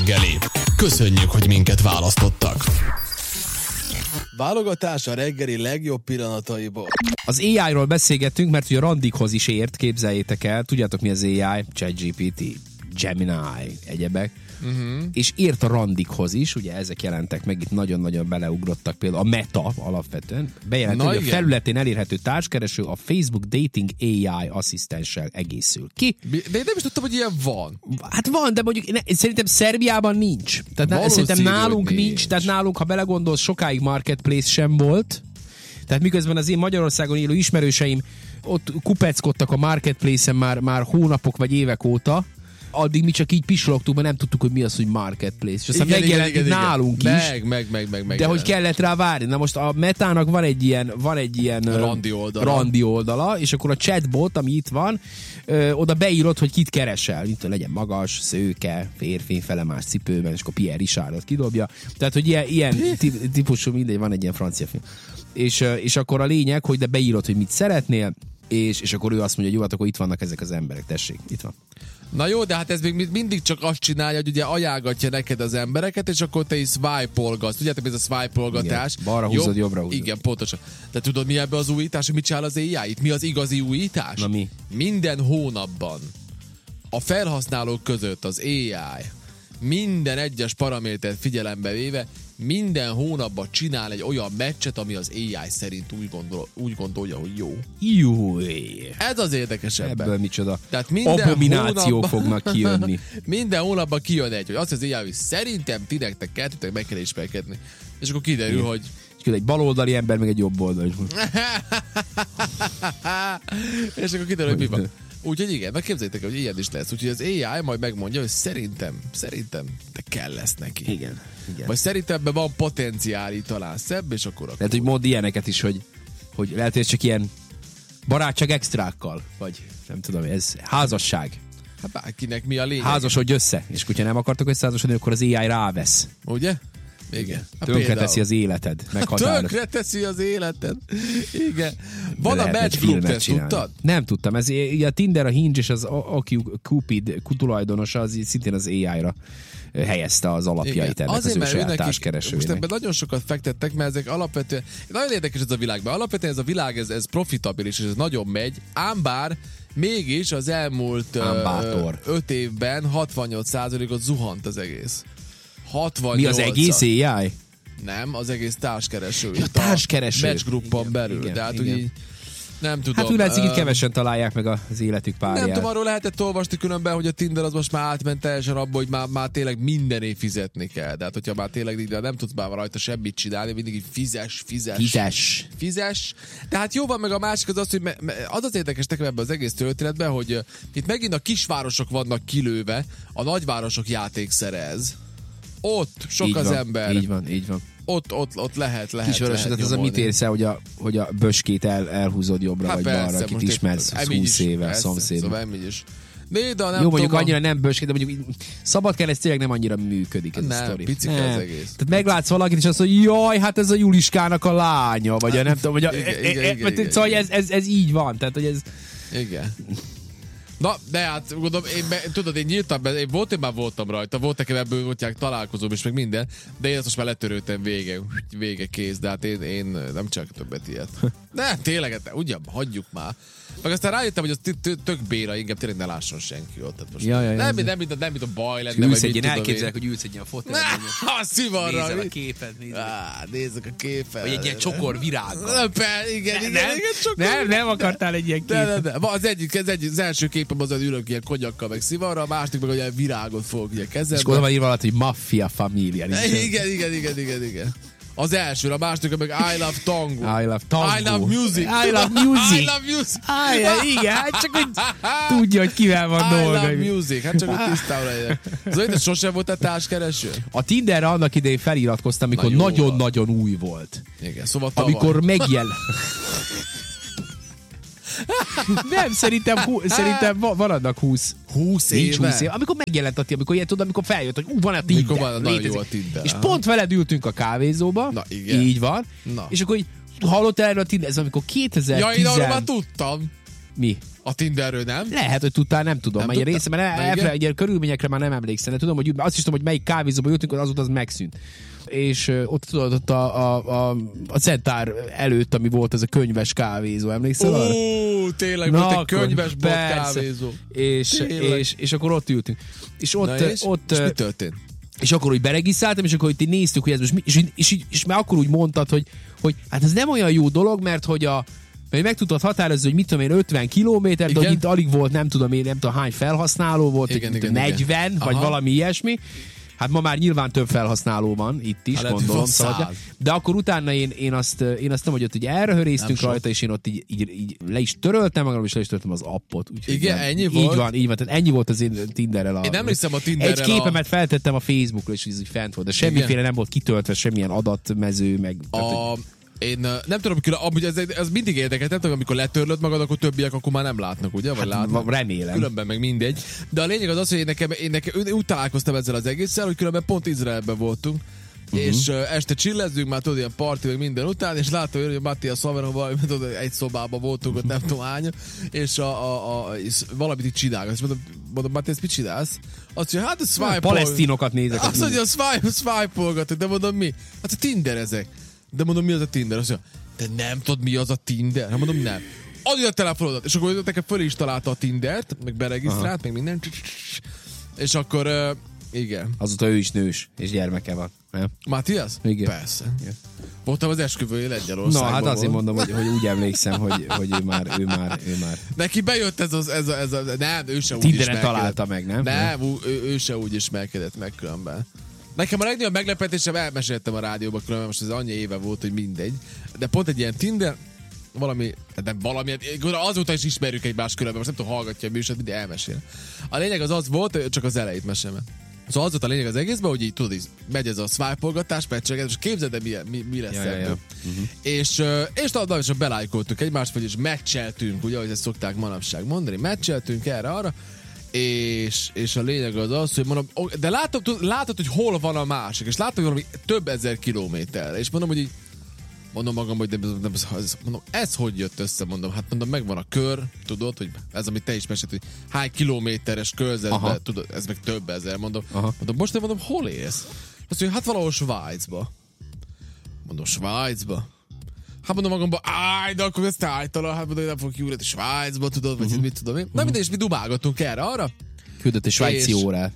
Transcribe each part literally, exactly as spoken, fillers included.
reggeli. Köszönjük, hogy minket választottak. Válogatás a reggeli legjobb pillanataiból. Az á í-ról beszélgettünk, mert ugye a randikhoz is ért, képzeljétek el. Tudjátok mi az á í? ChatGPT, Gemini, egyebek. Uh-huh. És ért a randikhoz is, ugye ezek jelentek meg, itt nagyon-nagyon beleugrottak, például a Meta alapvetően. Bejelentő, hogy a felületén elérhető társkereső a Facebook Dating á í asszisztenssel egészül ki. De én nem is tudtam, hogy ilyen van. Hát van, de mondjuk ne, szerintem Szerbiában nincs. Tehát szerintem nálunk nincs. nincs, tehát nálunk, ha belegondolsz, sokáig marketplace sem volt. Tehát miközben az én Magyarországon élő ismerőseim ott kupeckodtak a marketplace-en már, már hónapok vagy évek óta, addig mi csak így pislogtunk, mert nem tudtuk, hogy mi az, hogy marketplace. És aztán megjelent nálunk igen. is. Meg, meg, meg, meg, meg. De hogy kellett rá várni. Na most a Metának van egy ilyen, van egy ilyen randi oldala. randi oldala, és akkor a chatbot, ami itt van, ö, oda beírod, hogy kit keresel. Mint legyen magas, szőke, férfi, felemás cipőben, és akkor Pierre Richardot kidobja. Tehát, hogy ilyen, ilyen típusú mindegy, van egy ilyen francia film. És, és akkor a lényeg, hogy de beírod, hogy mit szeretnél, és, és akkor ő azt mondja, hogy jó, hát akkor itt vannak ezek az emberek, tessék, itt van. Na jó, de hát ez még mindig csak azt csinálja, hogy ugye ajánlgatja neked az embereket, és akkor te is swipe-olgatsz. Tudjátok, ez a swipe-olgatás. Balra húzod, Jobb, jobbra húzod. Igen, pontosan. De tudod, mi ebbe az újítás, hogy mit csinál az á í? Itt mi az igazi újítás? Na mi? Minden hónapban a felhasználók között az á í minden egyes paramétert figyelembe véve minden hónapban csinál egy olyan meccset, ami az á í szerint úgy, gondol, úgy gondolja, hogy jó. Jó. Ez az érdekes ebben. Ebből micsoda Tehát minden abominációk hónapban, fognak kijönni. Minden hónapban kijön egy, hogy azt az á í, hogy szerintem ti nektek kettőtek meg kell ismerkedni. És akkor kiderül, Igen. hogy és egy baloldali ember, meg egy jobb oldali. és akkor kiderül, hogy mi van. Úgyhogy igen, meg képzeljétek, hogy ilyen is lesz. Úgyhogy az á í majd megmondja, hogy szerintem, szerintem te kell lesz neki. Igen. igen. Vagy szerintem ebben van potenciál, talán szebb, és akkor... akkor... Lehet, hogy mond ilyeneket is, hogy, hogy lehet, hogy ez csak ilyen barátság extrákkal, vagy nem tudom, ez házasság. Hát bárkinek mi a lényeg. Házasodj össze, és hogyha nem akartok összeházasodni, akkor az á í rávesz. Ugye? Igen. Hát tönkre teszi az életed. Tönkre teszi az életed. Igen. Van a Match Group, te ezt tudtad? Nem tudtam. Ez, a Tinder, a Hinge és az OkCupid tulajdonosa az szintén az á í-ra helyezte az alapjait ennek az ő saját társkeresőjének. Most ebben nagyon sokat fektettek, mert ezek alapvetően, nagyon érdekes ez a világban. Alapvetően ez a világ, ez, ez profitabilis, és ez nagyon megy, ám bár mégis az elmúlt öt évben hatvannyolc százalékot zuhant az egész. hatvannyolc Mi az egész á í? Nem, az egész társkereső. Ja, társkereső. Match Groupon belül. Igen, Tehát igen. úgy nem tudom. Hát úgy látszik, uh, itt kevesen találják meg az életük párját. Nem tudom, arról lehetett olvasni különben, hogy a Tinder az most már átment teljesen abba, hogy már, már tényleg mindenért fizetni kell. Tehát, hogyha már tényleg de nem tudsz már rajta semmit csinálni, mindig így fizes, fizes. Fizes. Fizes. Tehát jó van, meg a másik az az, hogy me, me, az az érdekes nekem ebben az egész történetben, hogy uh, itt megint a kisvárosok vannak kilőve, a nagyvárosok játékszere ez. Ott sok így az van, ember. Így van, így van. Ott, ott, ott lehet, lehet, Kisváros, lehet tehát az a mit érsz el, hogy a, hogy a böskét el, elhúzod jobbra hát vagy persze, balra, akit ismersz húsz éve, szomszéd. Szóval is. De, de nem jó, mondjuk tudom, annyira nem böskét, de mondjuk szabad kell, ez tényleg nem annyira működik ez nem, a sztori. Picike nem, az egész. Tehát meglátsz valakit, és azt mondja, jaj, hát ez a Juliskának a lánya, vagy a nem tudom, vagy a, igen, e, igen, e, igen, igen, szóval igen. Ez, ez, ez így van, tehát hogy ez... Igen. Na, de hát, gondolom, én, be, tudod, én nyíltam be, én volt, én már voltam rajta, volt nekem ebből voltják találkozóm is, meg minden, de én ezt most már letöröltem vége, vége kész, de hát én, én nem csak többet ilyet. De tényleg, hát, ugyan, hagyjuk már. Meg aztán rájöttem, hogy az tök béra, inkább tényleg ne lásson senki ott. Tehát most ja, ja, nem, nem, nem, nem, nem, mint a baj lenne, vagy mit tudom én. Hogy ülsz egy ilyen fotelben. A szivarra. Nézel a képet, nézel. Á, nézzük a képet. Vagy egy ilyen csokor virággal. Igen, igen, nem, igen, csokor. Nem, nem akartál egy ilyen képet. De, de, de. Az, egyik, az, egyik, az első képem az, hogy ülök ilyen konyakkal, meg szivarra, a másik meg, hogy ilyen virágot fogok ilyen kezembe. És oda van írva alatt, hogy Mafia Familia. Igen, igen, igen, igen, igen. Az első, a második meg I love tango. I love tango. I love music. I love music. I love music. I, igen, hát csak hogy tudja, hogy kivel van dolga. I love music. Hát csak hogy tisztában legyen. Zoli, te sosem voltál társkereső? A Tinderre annak idején feliratkoztam, amikor Na nagyon-nagyon új volt. Igen, szóval tavaly. Amikor megjel... Nem, szerintem, hú, szerintem van annak húsz. húsz éve? húsz éve. Amikor megjelent a ti, amikor ilyen tudod, amikor feljött, hogy ú, van a Tinder. Mikor van, nagyon jó a Tinder. És pont veled ültünk a kávézóba. Na, igen. Így van. Na. És akkor így hallottál erről a Tinder, ez amikor kétezer-tíz... Ja, én arról már tudtam. Mi? A Tinderről nem? Lehet, hogy tudtál, nem tudom. Nem Mert része, mert elfe, egy ilyen körülményekre már nem emlékszem. De tudom, hogy azt is tudom, hogy melyik kávézóba jöttünk, azóta az megszűnt. És uh, ott tudod, ott a, a, a, a Centár előtt, ami volt ez a könyves kávézó, emlékszel arra? Ó, tényleg Na, volt egy könyves bolt persze. kávézó. És, és, és akkor ott ültünk. És ott... Na és? ott És mi történt? És akkor úgy beregisztráltam, és akkor itt néztük, hogy ez most mi, és, és, és, és már akkor úgy mondtad, hogy, hogy hát ez nem olyan jó dolog, mert hogy a mert meg tudtad határozni, hogy mit tudom én, ötven kilométer, de hogy itt alig volt, nem tudom én, nem tudom hány felhasználó volt, igen, hogy igen, negyven, igen. vagy Aha. valami ilyesmi. Hát ma már nyilván több felhasználó van itt is, Hát gondolom. szóval De akkor utána én, én, azt, én azt nem, hogy ott így elröhöréztünk rajta, és én ott így, így, így le is töröltem magam, és le is töröltem az appot. Úgyhogy igen, nem, ennyi így volt? van, így van. Tehát ennyi volt az én Tinderrel. A, Én nem hiszem a Tinderrel Egy képemet a... feltettem a Facebookra, és ez így fent volt. De semmiféle igen. nem volt kitöltve, semmilyen adatmező, meg... A... Tehát, Én uh, nem tudom, amikor, amúgy ez, ez mindig érdekes, nem tudom, amikor letörlöd magad, akkor többiek akkor már nem látnak, ugye? Vagy hát, látnak? Remélem. Különben meg mindegy. De a lényeg az az, hogy én nekem, én nekem én úgy találkoztam ezzel az egésszel, hogy különben pont Izraelben voltunk, uh-huh. és uh, este csillezzünk, már tudod, ilyen parti, meg minden után, és láttam, hogy Matthias Szaveronval, egy szobában voltunk, ott nem tudom hány, és, a, a, a, és valamit itt csinálgat. És mondom, mondom Matthias, mit csinálsz? Azt mondja, hát a swipe palesztinokat nézek. Azt mondja, swipe, swipe-olgatok, de mondom, mi? Hát a Tinder ezek. De mondom, mi az a Tinder? Azt mondja, te nem tudod, mi az a Tinder? Hát mondom, nem. Adj a telefonodat. És akkor nekem föl is találta a Tindert, meg beregisztrált, aha. meg minden. És akkor, uh, igen. Azóta ő is nős, és gyermeke van. Nem? Matthias? Igen. Persze. Igen. Voltam az esküvőjén Lengyelországban. Na, hát azért volt. mondom, hogy, hogy úgy emlékszem, hogy, hogy ő már, ő már, ő már. Neki bejött ez az, ez a, ez a nem, ő se úgy Tinderen találta meg, nem? Nem, ő, ő se úgy ismerkedett meg különben. Nekem a legnagyobb meglepetésem, elmeséltem a rádióban, különben most ez annyi éve volt, hogy mindegy. De pont egy ilyen Tinder, valami, nem valami, azóta is ismerjük egymást különben, most nem tudom, hallgatja a műsort, mindig elmesél. A lényeg az az volt, csak az elejét mesélem. Szóval az volt a lényeg az egészben, hogy így tudod, így megy ez a swipe-olgatás, pecseget, és képzeld el, mi, mi, mi lesz ja, ja, ja. Uh-huh. És, és talán is belájkoltuk egymást, vagyis meccseltünk, ugye, ahogy ezt szokták manapság mondani, meccseltünk erre-arra, és, és a lényeg az az, hogy mondom, de látod, látod, hogy hol van a másik, és látod, hogy valami több ezer kilométerre, és mondom, hogy így, mondom magam, hogy de, de, de, ez, mondom, ez hogy jött össze, mondom, hát mondom, megvan a kör, tudod, hogy ez, amit te is mesélt, hogy hány kilométeres körzetben, tudod, ez meg több ezer, mondom, aha. mondom, most nem mondom, hol élsz? Azt mondja, hát valahol Svájcba. Mondom, Svájcba? Hát mondom magamban, áj, de akkor ezt állítanak, hát mondom, hogy nem fogok kiúrni, Svájcba, tudod, vagy uh-huh. mit tudom én. Na uh-huh. minden, és mi dumálgatunk erre, arra. Küldött egy svájci és... órát.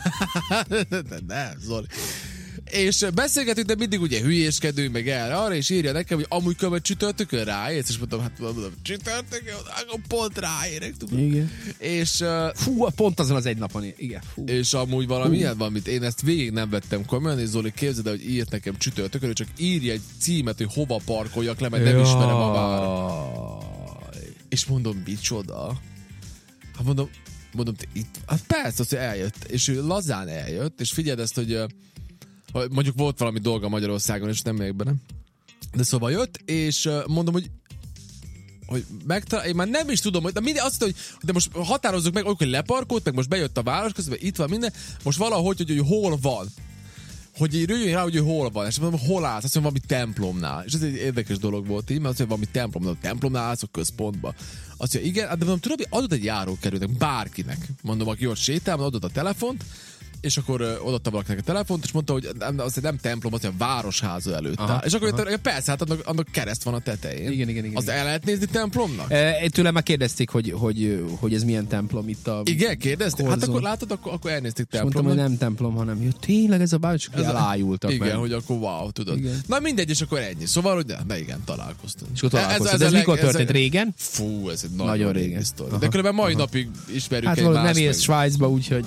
Nem, Zoli. És beszélgetünk, de mindig ugye hülyéskedünk, meg erre, arra, és írja nekem, hogy amúgy követ csütörtökön ráérsz, és mondom, hát mondom, csütörtökön, akkor pont ráérek, tudod. Igen. És... Uh, fú, pont azon az egy napon, igen. Fú. És amúgy valami ilyen van, amit én ezt végig nem vettem komolyan, és Zoli, képzeld el, hogy írt nekem csütörtökön, hogy csak írja egy címet, hogy hova parkoljak le, mert nem ismerem a várat. És mondom, micsoda? Hát mondom, mondom, te itt, hát persze, az, hogy eljött, és ő lazán eljött, és figyeld ezt, hogy mondjuk volt valami dolga Magyarországon, és nem még benne. De szóval jött, és mondom, hogy hogy megtalál, én már nem is tudom, hogy de minden, azt mondta, hogy de most határozzuk meg, hogy leparkolt, meg most bejött a város közben, itt van minden, most valahogy, hogy, hogy hol van. Hogy így röjjön rá, hogy hol van, és mondom, hol állsz, azt mondom, valami templomnál. És ez egy érdekes dolog volt így, mert azt mondja, valami templomnál, templomnál állsz a központba. Azt mondja, igen, de mondom, tudod, adott egy járókerülnek, bárkinek. Mondom, aki ott sétál, adott a telefont, és akkor uh, odaadta valakinek a telefont, és mondta, hogy nem, az nem templom, az a városháza előtt. Aha, és akkor aha. persze, hát annak, annak kereszt van a tetején. Igen, igen, igen. Az el lehet nézni templomnak? E, tőlem már kérdezték, hogy, hogy, hogy ez milyen templom itt a... Igen, kérdezték? Hát akkor látod, akkor, akkor elnézték templomnak. Mondtam, hogy nem templom, hanem jó, tényleg ez a város, csak elájultak. Igen, meg. hogy akkor wow, tudod. Igen. Na mindegy, és akkor ennyi. Szóval, hogy ne, igen, találkoztunk. És akkor találkoztunk. Ez, ez, ez mikor leg, történt? Ez, régen? Fú, ez egy nagyon, nagyon régen. Sztori. De különben mai aha. napig ismerjük hát egymást. Hát nem élsz Svájcba, úgyhogy...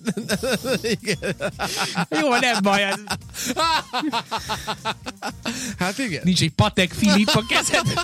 Igen. Jó, nem baj ez. Hát igen. Nincs egy Patek Philippe a kezed.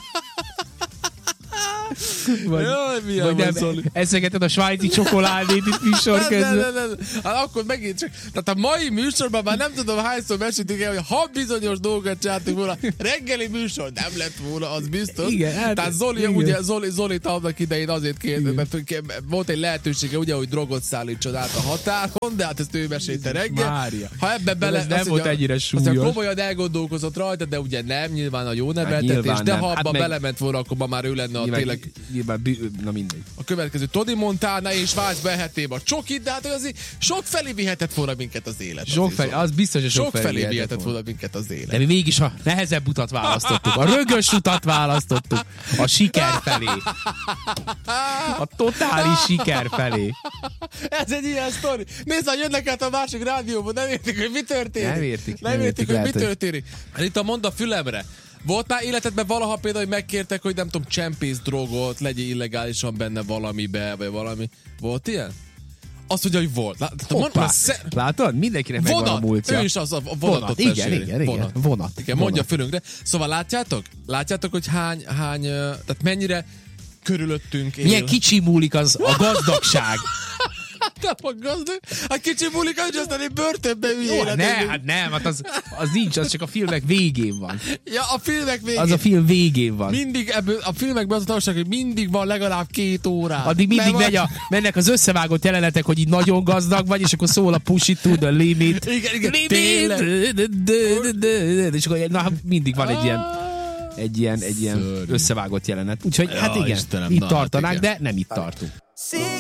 Vagy, jaj, milyen vagy nem, Zoli. eszegeted a svájci csokoládét itt műsor közben. Nem, nem, nem. Hát akkor megint csak, tehát a mai műsorban már nem tudom hányszor meséltük el, hogy ha bizonyos dolgot csináltunk volna, reggeli műsor nem lett volna, az biztos. Igen, hát, tehát Zoli, igen. ugye, Zoli, Zolit annak idején azért kérdezett, mert volt egy lehetősége, ugye, hogy drogot szállítson át a határon, de hát ezt ő mesélte reggel. Mária. Ha ebbe bele, ez nem volt ugye, ennyire súlyos. Aztán komolyan elgolgolkozott rajta, de ugye nem, nyilván a jó neveltetés, hát de ha abba hát belement volna, akkor ma már ő lenne a tényleg nyilván, bű- na mindegy. A következő Tony Montana és Vács behetnébe a csokit, de hát azért sok felé vihetett volna minket az élet. Sok felé, az biztos, hogy sok, sok felé, felé vihetett vihetett volna. volna minket az élet. De mi mégis a nehezebb utat választottuk. A rögös utat választottuk. A siker felé. A totális siker felé. Ez egy ilyen sztori. Nézd, ha jönnek át a másik rádióban, nem értik, hogy mi történik. Nem értik. Nem, nem értik, értik, hogy mi lehet, történik. Hát itt a mond a fülemre. Volt már életedben valaha például, hogy megkértek, hogy nem tudom, csempész drogot, legyél illegálisan benne valamibe, vagy valami. Volt ilyen? Azt mondja, hogy volt. Lát, Hoppá. sze... Látod? Mindenkinek megvan a Vonat, múltja. ő is az a vonatot Vonat, igen, meséli. igen, igen. Vonat. Vonat. Igen, mondja a fülünkre. Szóval látjátok? Látjátok, hogy hány, hány, ö, tehát mennyire körülöttünk él. Milyen kicsi múlik az a gazdagság. Nem a gazdag. A kicsi múlik, hogy aztán egy börtönbe Jó, üljél. ne, hát nem, hát az, az nincs, az csak a filmek végén van. Ja, a filmek végén. Az a film végén van. Mindig ebből, a filmekben az a tanulság, hogy mindig van legalább két órá. Addig mindig Nem megy a, mennek az összevágott jelenetek, hogy így nagyon gazdag vagy, és akkor szól a push it to the limit. Igen, igen, limit. És akkor na, mindig van egy ilyen, egy ilyen, egy ilyen összevágott jelenet. Úgyhogy hát Ja, igen, Istenem, itt na, tartanánk, hát igen. de nem itt tartunk.